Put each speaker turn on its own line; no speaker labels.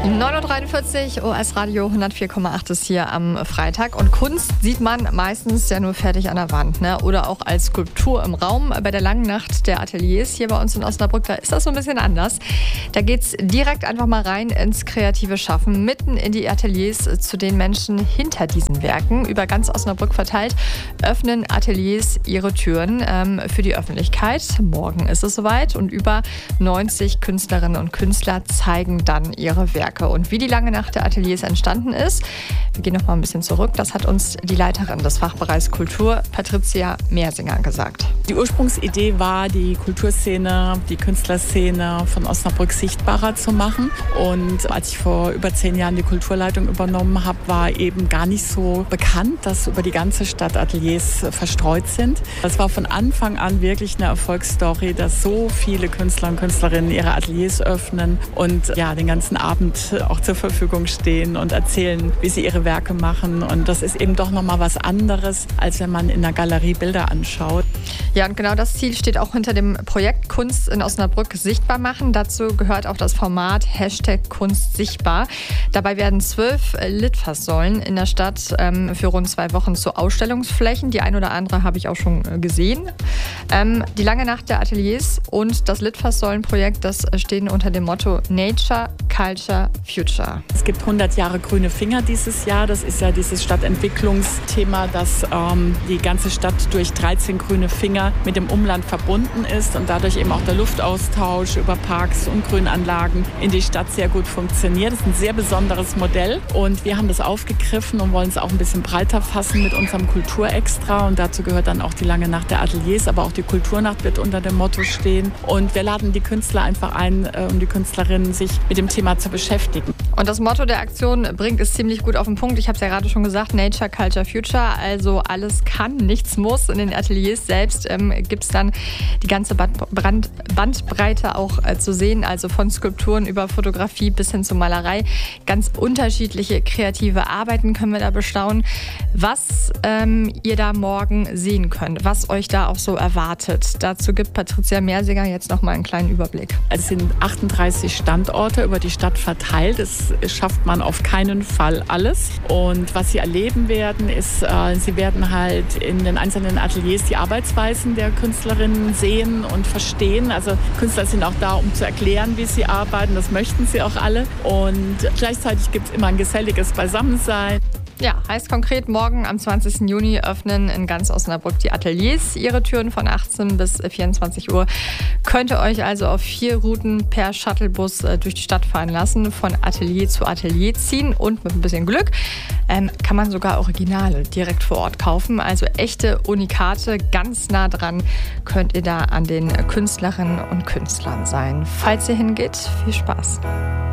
9.43 Uhr, OS Radio 104,8 ist hier am Freitag. Und Kunst sieht man meistens ja nur fertig an der Wand, ne? Oder auch als Skulptur im Raum. Bei der langen Nacht der Ateliers hier bei uns in Osnabrück, da ist das so ein bisschen anders. Da geht's direkt einfach mal rein ins kreative Schaffen, mitten in die Ateliers zu den Menschen hinter diesen Werken. Über ganz Osnabrück verteilt öffnen Ateliers ihre Türen für die Öffentlichkeit. Morgen ist es soweit und über 90 Künstlerinnen und Künstler zeigen dann ihre Werke. Und wie die lange Nacht der Ateliers entstanden ist, wir gehen noch mal ein bisschen zurück, das hat uns die Leiterin des Fachbereichs Kultur, Patricia Mehrsinger, gesagt.
Die Ursprungsidee war, die Kulturszene, die Künstlerszene von Osnabrück sichtbarer zu machen. Und als ich vor über 10 Jahren die Kulturleitung übernommen habe, war eben gar nicht so bekannt, dass über die ganze Stadt Ateliers verstreut sind. Das war von Anfang an wirklich eine Erfolgsstory, dass so viele Künstler und Künstlerinnen ihre Ateliers öffnen und ja, den ganzen Abend auch zur Verfügung stehen und erzählen, wie sie ihre Werke machen. Und das ist eben doch nochmal was anderes, als wenn man in der Galerie Bilder anschaut.
Ja, und genau das Ziel steht auch hinter dem Projekt Kunst in Osnabrück sichtbar machen. Dazu gehört auch das Format #Kunst sichtbar. Dabei werden 12 Litfaßsäulen in der Stadt für rund 2 Wochen zu Ausstellungsflächen. Die ein oder andere habe ich auch schon gesehen. Die lange Nacht der Ateliers und das Litfaßsäulenprojekt, das stehen unter dem Motto Nature, Culture, Future.
Es gibt 100 Jahre grüne Finger dieses Jahr. Das ist ja dieses Stadtentwicklungsthema, dass die ganze Stadt durch 13 grüne Finger mit dem Umland verbunden ist und dadurch eben auch der Luftaustausch über Parks und Grünanlagen in die Stadt sehr gut funktioniert. Das ist ein sehr besonderes Modell und wir haben das aufgegriffen und wollen es auch ein bisschen breiter fassen mit unserem Kulturextra und dazu gehört dann auch die lange Nacht der Ateliers, aber auch die Kulturnacht wird unter dem Motto stehen und wir laden die Künstler einfach ein, um die Künstlerinnen sich mit dem Thema zu beschäftigen.
Und das Motto der Aktion bringt es ziemlich gut auf den Punkt. Ich habe es ja gerade schon gesagt, Nature, Culture, Future. Also alles kann, nichts muss. In den Ateliers selbst gibt es dann die ganze Bandbreite auch zu sehen. Also von Skulpturen über Fotografie bis hin zur Malerei. Ganz unterschiedliche kreative Arbeiten können wir da bestaunen. Was ihr da morgen sehen könnt, was euch da auch so erwartet. Dazu gibt Patricia Mehrsinger jetzt noch mal einen kleinen Überblick.
Es sind 38 Standorte über die Stadt verteilt. Das schafft man auf keinen Fall alles. Und was Sie erleben werden, ist, Sie werden halt in den einzelnen Ateliers die Arbeitsweisen der Künstlerinnen sehen und verstehen. Also Künstler sind auch da, um zu erklären, wie sie arbeiten. Das möchten sie auch alle. Und gleichzeitig gibt es immer ein geselliges Beisammensein.
Ja, heißt konkret, morgen am 20. Juni öffnen in ganz Osnabrück die Ateliers ihre Türen von 18 bis 24 Uhr. Könnt ihr euch also auf 4 Routen per Shuttlebus durch die Stadt fahren lassen, von Atelier zu Atelier ziehen und mit ein bisschen Glück kann man sogar Originale direkt vor Ort kaufen. Also echte Unikate, ganz nah dran könnt ihr da an den Künstlerinnen und Künstlern sein. Falls ihr hingeht, viel Spaß.